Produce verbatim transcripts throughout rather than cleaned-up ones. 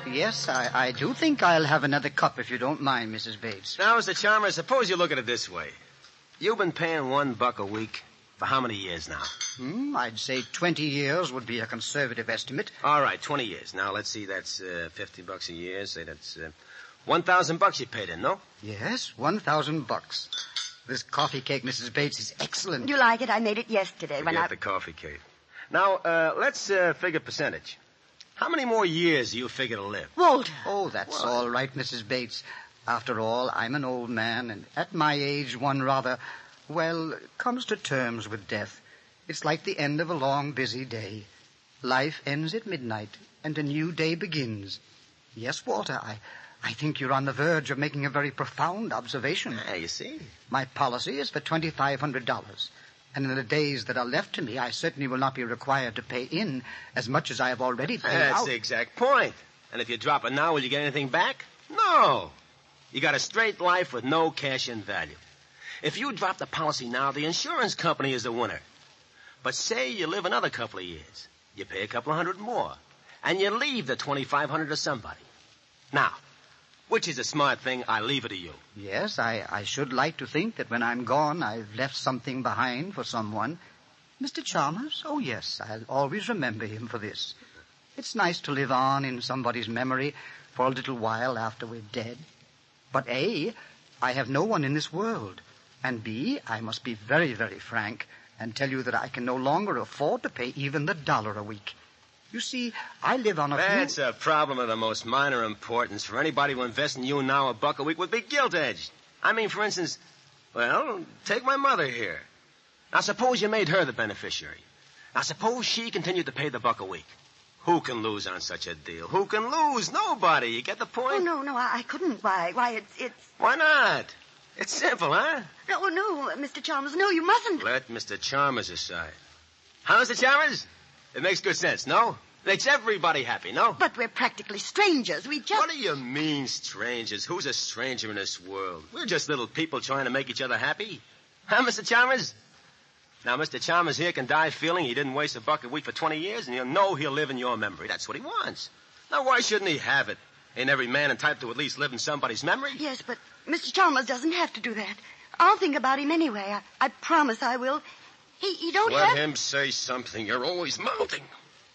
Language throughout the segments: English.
Yes, I, I do think I'll have another cup if you don't mind, Missus Bates. Now, Mister Chalmers, suppose you look at it this way. You've been paying one buck a week for how many years now? Hmm, I'd say twenty years would be a conservative estimate. All right, twenty years. Now, let's see, that's uh, fifty bucks a year. Say that's uh, one thousand bucks you paid in, no? Yes, one thousand bucks. This coffee cake, Missus Bates, is excellent. Do you like it? I made it yesterday Forget when I... the coffee cake. Now, uh, let's uh, figure percentage. How many more years do you figure to live? Walter. Oh, that's What? all right, Missus Bates. After all, I'm an old man, and at my age, one rather, well, comes to terms with death. It's like the end of a long, busy day. Life ends at midnight, and a new day begins. Yes, Walter, I, I think you're on the verge of making a very profound observation. Yeah, you see. My policy is for twenty-five hundred dollars. And in the days that are left to me, I certainly will not be required to pay in as much as I have already paid That's out. the exact point. And if you drop it now, will you get anything back? No. You got a straight life with no cash-in value. If you drop the policy now, the insurance company is the winner. But say you live another couple of years. You pay a couple of hundred more. And you leave the twenty-five hundred to somebody. Now, which is a smart thing? I leave it to you. Yes, I, I should like to think that when I'm gone, I've left something behind for someone. Mister Chalmers? Oh, yes, I'll always remember him for this. It's nice to live on in somebody's memory for a little while after we're dead. But A, I have no one in this world. And B, I must be very, very frank and tell you that I can no longer afford to pay even the dollar a week. You see, I live on a That's few... a problem of the most minor importance. For anybody who invests in you now, a buck a week would be gilt-edged. I mean, for instance, well, take my mother here. Now, suppose you made her the beneficiary. Now, suppose she continued to pay the buck a week. Who can lose on such a deal? Who can lose? Nobody. You get the point? Oh, no, no, I, I couldn't. Why, why, it's, it's... Why not? It's simple, huh? No, no, Mister Chalmers, no, you mustn't. Let Mister Chalmers aside. Huh, Mister Chalmers? It makes good sense, no? Makes everybody happy, no? But we're practically strangers. We just... What do you mean, strangers? Who's a stranger in this world? We're just little people trying to make each other happy. Huh, Mister Chalmers? Now, Mister Chalmers here can die feeling he didn't waste a buck a week for twenty years, and he'll know he'll live in your memory. That's what he wants. Now, why shouldn't he have it? Ain't every man entitled to at least live in somebody's memory? Yes, but Mister Chalmers doesn't have to do that. I'll think about him anyway. I, I promise I will. He, he don't Let have... him say something. You're always mouthing.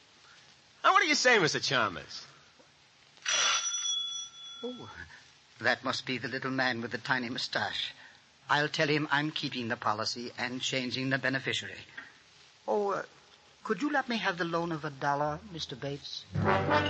Now, what do you say, Mister Chalmers? Oh, that must be the little man with the tiny mustache. I'll tell him I'm keeping the policy and changing the beneficiary. Oh, uh, could you let me have the loan of a dollar, Mister Bates?